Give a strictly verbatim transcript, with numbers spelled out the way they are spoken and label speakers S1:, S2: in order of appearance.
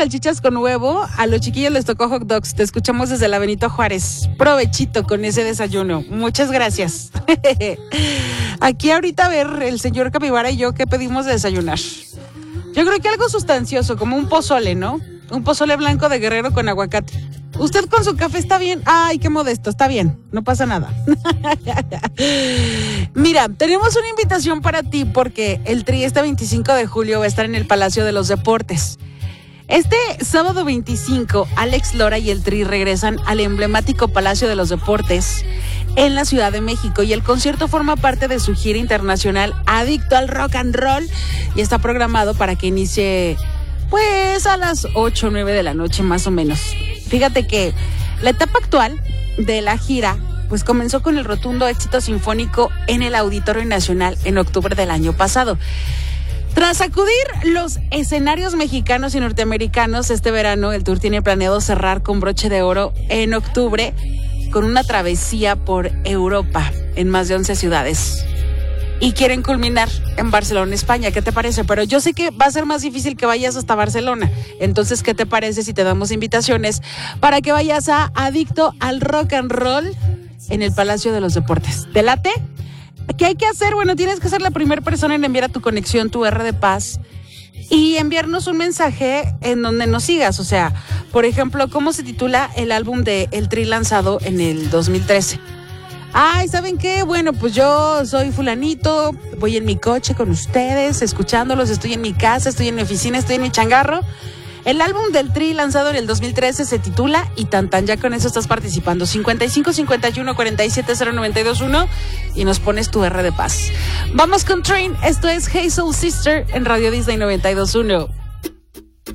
S1: salchichas con huevo. A los chiquillos les tocó hot dogs. Te escuchamos desde la Benito Juárez. Provechito con ese desayuno. Muchas gracias. Aquí ahorita a ver, el señor Capibara y yo, ¿qué pedimos de desayunar? Yo creo que algo sustancioso, como un pozole, ¿no? Un pozole blanco de Guerrero con aguacate. Usted con su café está bien. Ay, qué modesto, está bien, no pasa nada. Mira, tenemos una invitación para ti porque el Tri este veinticinco de julio va a estar en el Palacio de los Deportes. Este sábado veinticinco, Alex Lora y el Tri regresan al emblemático Palacio de los Deportes en la Ciudad de México y el concierto forma parte de su gira internacional Adicto al Rock and Roll y está programado para que inicie pues a las ocho o nueve de la noche más o menos. Fíjate que la etapa actual de la gira pues comenzó con el rotundo éxito sinfónico en el Auditorio Nacional en octubre del año pasado. Tras sacudir los escenarios mexicanos y norteamericanos este verano, el tour tiene planeado cerrar con broche de oro en octubre con una travesía por Europa en más de once ciudades. Y quieren culminar en Barcelona, España. ¿Qué te parece? Pero yo sé que va a ser más difícil que vayas hasta Barcelona. Entonces, ¿qué te parece si te damos invitaciones para que vayas a Adicto al Rock and Roll en el Palacio de los Deportes? ¿Te late? ¿Qué hay que hacer? Bueno, tienes que ser la primera persona en enviar a tu conexión tu R de paz y enviarnos un mensaje en donde nos sigas. O sea, por ejemplo, ¿cómo se titula el álbum de El Tri lanzado en el dos mil trece? Ay, ¿saben qué? Bueno, pues yo soy fulanito, voy en mi coche con ustedes, escuchándolos, estoy en mi casa, estoy en mi oficina, estoy en mi changarro. El álbum del Tri lanzado en el dos mil trece se titula y tan tan, ya con eso estás participando. cincuenta y cinco cincuenta y uno cuarenta y siete cero noventa y dos uno y nos pones tu R de paz. Vamos con Train, esto es Hey Soul Sister en Radio Disney noventa y dos uno.